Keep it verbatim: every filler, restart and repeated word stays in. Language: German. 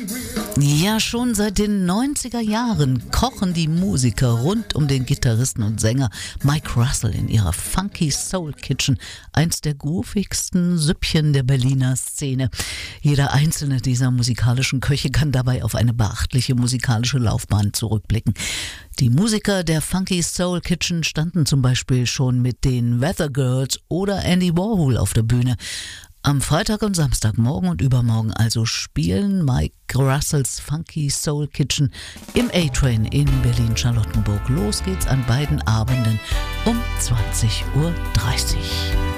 Ja, schon seit den neunziger Jahren kochen die Musiker rund um den Gitarristen und Sänger Mike Russell in ihrer Funky Soul Kitchen, eins der groovigsten Süppchen der Berliner Szene. Jeder einzelne dieser musikalischen Köche kann dabei auf eine beachtliche musikalische Laufbahn zurückblicken. Die Musiker der Funky Soul Kitchen standen zum Beispiel schon mit den Weather Girls oder Andy Warhol auf der Bühne. Am Freitag und Samstagmorgen und übermorgen also spielen Mike Russells Funky Soul Kitchen im A-Train in Berlin-Charlottenburg. Los geht's an beiden Abenden um zwanzig Uhr dreißig.